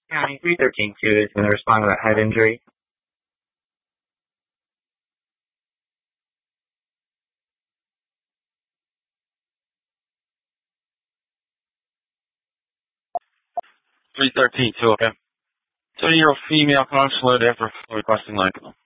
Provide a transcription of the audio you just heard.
County 313-2 is going to respond to that head injury. Okay. 20-year-old female consulate after requesting like